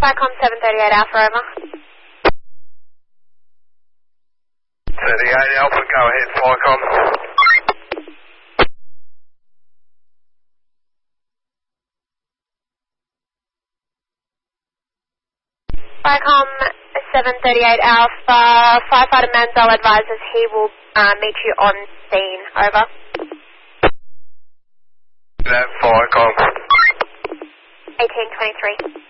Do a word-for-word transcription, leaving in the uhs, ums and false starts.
Vicom seven thirty-eight Alpha, over. thirty-eight Alpha, go ahead, Vicom. Vicom seven thirty-eight Alpha, firefighter Manzel advises he will uh, meet you on scene, over. That Vicom. eighteen twenty-three.